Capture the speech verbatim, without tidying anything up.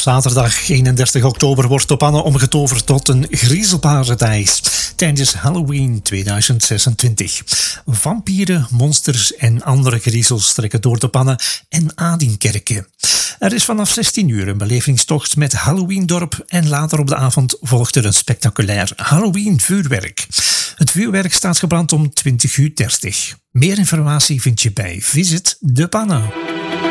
Zaterdag eenendertig oktober wordt op Anne omgetoverd tot een griezelparadijs tijdens Halloween tweeduizend zesentwintig. Vampieren, monsters en andere griezels trekken door de Pannen en Adinkerke. Er is vanaf zestien uur een belevingstocht met Halloweendorp en later op de avond volgt er een spectaculair Halloween vuurwerk. Het vuurwerk staat gebrand om twintig uur dertig. Meer informatie vind je bij Visit de Pannen.